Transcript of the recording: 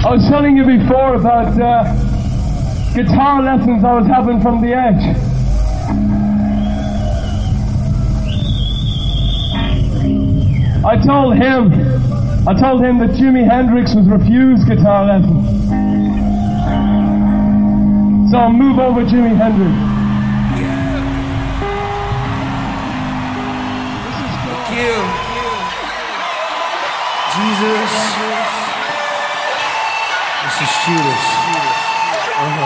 I was telling you before about guitar lessons I was having from The Edge. I told him that Jimi Hendrix was refused guitar lessons. So I'll move over Jimi Hendrix. Thank you. Jesus. This is Judas.